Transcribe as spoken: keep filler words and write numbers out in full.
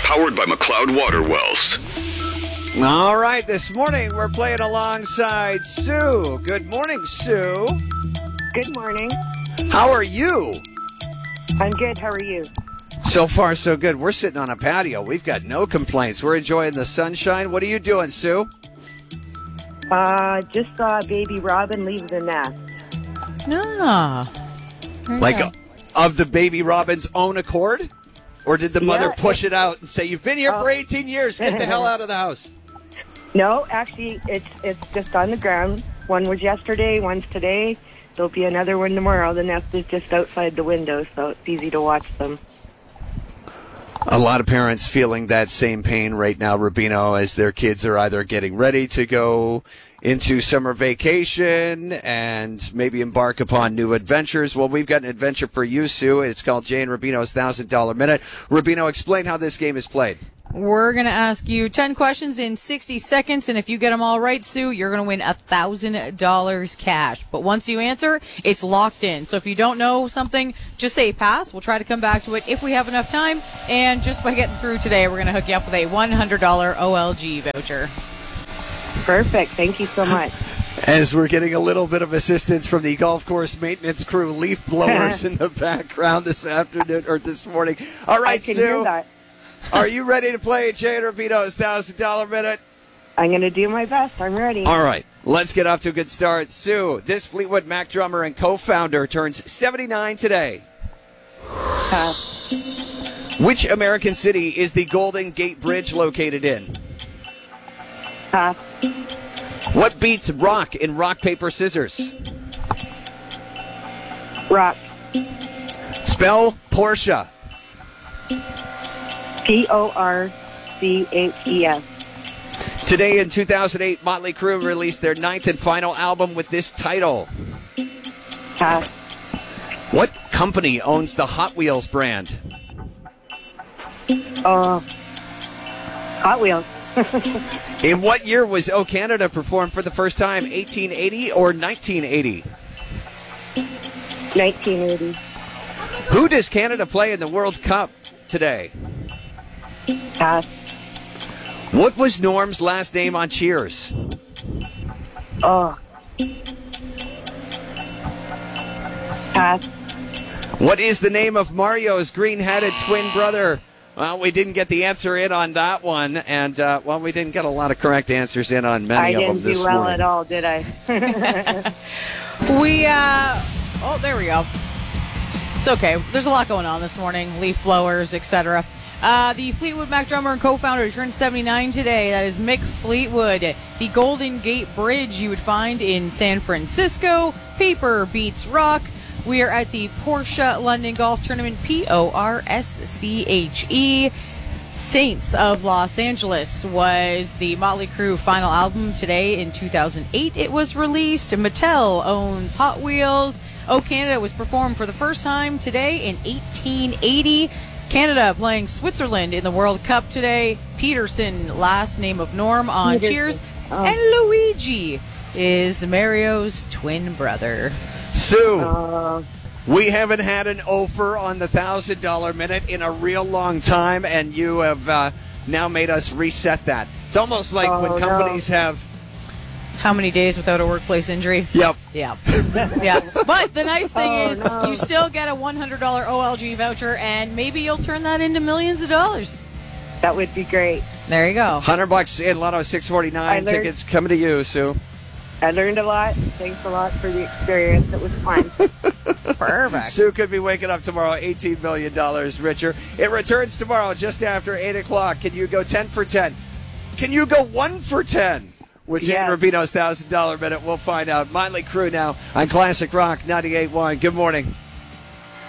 Powered by McLeod Water Wells. All right, this morning we're playing alongside Sue. Good morning, Sue. Good morning. How are you? I'm good. How are you? So far, so good. We're sitting on a patio. We've got no complaints. We're enjoying the sunshine. What are you doing, Sue? Uh, just saw baby robin leave the nest. Ah. Like uh, of the baby robin's own accord? Or did the mother Yeah, push it- it out and say, you've been here Oh. for eighteen years, get the hell out of the house? No, actually, it's it's just on the ground. One was yesterday, one's today. There'll be another one tomorrow. The nest is just outside the window, so it's easy to watch them. A lot of parents feeling that same pain right now, Rubino, as their kids are either getting ready to go into summer vacation and maybe embark upon new adventures. Well, we've got an adventure for you, Sue. It's called Jay and Rubino's one thousand dollars Minute. Rubino, explain how this game is played. We're going to ask you ten questions in sixty seconds, and if you get them all right, Sue, you're going to win one thousand dollars cash. But once you answer, it's locked in. So if you don't know something, just say pass. We'll try to come back to it if we have enough time. And just by getting through today, we're going to hook you up with a one hundred dollars O L G voucher. Perfect. Thank you so much. As we're getting a little bit of assistance from the golf course maintenance crew, leaf blowers in the background this afternoon or this morning. All right, I can Sue. hear that. Are you ready to play Jay and Rubino's one thousand dollars Minute? I'm going to do my best. I'm ready. All right, let's get off to a good start. Sue, this Fleetwood Mac drummer and co-founder turns seventy-nine today. Pass. Which American city is the Golden Gate Bridge located in? Pass. What beats rock in rock, paper, scissors? Rock. Spell Porsche. P O R C H E S. Today in two thousand eight, Motley Crue released their ninth and final album with this title. Pass. What company owns the Hot Wheels brand? Uh, Hot Wheels. In what year was O Canada performed for the first time, eighteen eighty or nineteen eighty? nineteen eighty. Who does Canada play in the World Cup today? Pass. What was Norm's last name on Cheers? Oh. Pass. What is the name of Mario's green-hatted twin brother? Well, we didn't get the answer in on that one, and, uh, well, we didn't get a lot of correct answers in on many I of them didn't this do well morning. at all, did I? We, uh, oh, there we go. It's okay. There's a lot going on this morning. Leaf blowers, et cetera. Uh, the Fleetwood Mac drummer and co-founder turned seventy-nine today. That is Mick Fleetwood. The Golden Gate Bridge you would find in San Francisco. Paper beats rock. We are at the Porsche London Golf Tournament, P O R S C H E. Saints of Los Angeles was the Motley Crue final album today in two thousand eight. It was released. Mattel owns Hot Wheels. O Canada was performed for the first time today in eighteen eighty. Canada playing Switzerland in the World Cup today. Peterson, last name of Norm on Peterson. Cheers. Oh. And Luigi is Mario's twin brother. Sue, Uh, we haven't had an offer on the one thousand dollars Minute in a real long time, and you have uh, now made us reset that. It's almost like Oh, when no. companies have... How many days without a workplace injury? Yep. Yeah. Yeah. But the nice thing Oh, is no. you still get a one hundred dollars O L G voucher, and maybe you'll turn that into millions of dollars. that would be great. There you go. one hundred bucks in Lotto six I forty-nine learned- tickets coming to you, Sue. I learned a lot. Thanks a lot for the experience. It was fun. Perfect. Sue could be waking up tomorrow eighteen million dollars richer. It returns tomorrow just after eight o'clock. Can you go ten for ten? Can you go one for ten? With Jane Yes. Rubino's one thousand dollars Minute, we'll find out. Motley Crue now on Classic Rock ninety-eight point one. Good morning.